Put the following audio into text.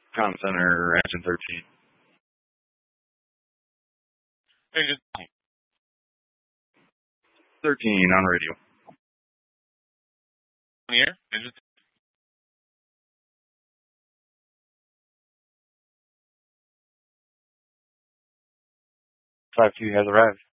Comm Center, Engine 13. Engine 13 on radio. on the air. Engine 5-2 has arrived.